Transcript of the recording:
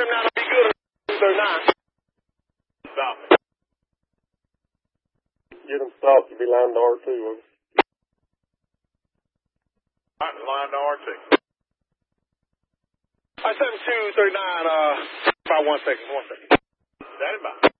279 will be good. 239. Stop it. Get them stopped to be lined to R2. All right, line to R2. All right, 7239, 1 second. Stand by.